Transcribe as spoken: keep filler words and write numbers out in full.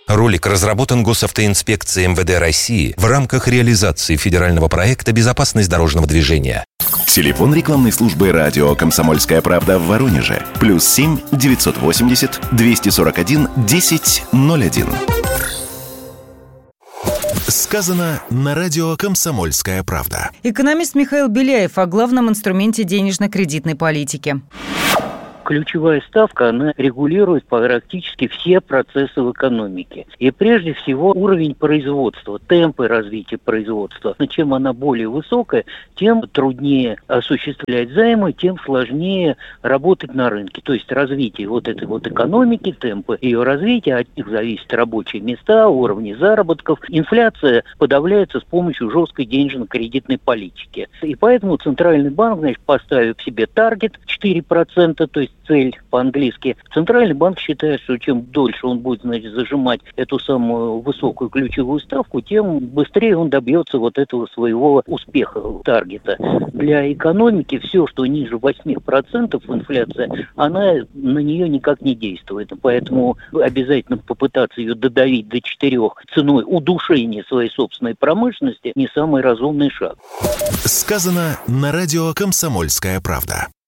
Ролик разработан Госавтоинспекцией эм вэ дэ России в рамках реализации федерального проекта «Безопасность дорожного движения». Телефон рекламной службы радио «Комсомольская правда» в Воронеже. Плюс семь девятьсот восемьдесят двести сорок один десять ноль один. Сказано на радио «Комсомольская правда». Экономист Михаил Беляев о главном инструменте денежно-кредитной политики. Ключевая ставка, она регулирует практически все процессы в экономике. И прежде всего уровень производства, темпы развития производства. Но чем она более высокая, тем труднее осуществлять займы, тем сложнее работать на рынке. То есть развитие вот этой вот экономики, темпы ее развития, от них зависят рабочие места, уровни заработков. Инфляция подавляется с помощью жесткой денежно-кредитной политики. И поэтому Центральный банк, значит, поставив себе таргет четыре процента, то есть цель по-английски. Центральный банк считает, что чем дольше он будет, значит, зажимать эту самую высокую ключевую ставку, тем быстрее он добьется вот этого своего успеха, таргета. Для экономики все, что ниже восемь процентов инфляция, она на нее никак не действует. Поэтому обязательно попытаться ее додавить до четырех ценой удушения своей собственной промышленности не самый разумный шаг. Сказано на радио «Комсомольская правда».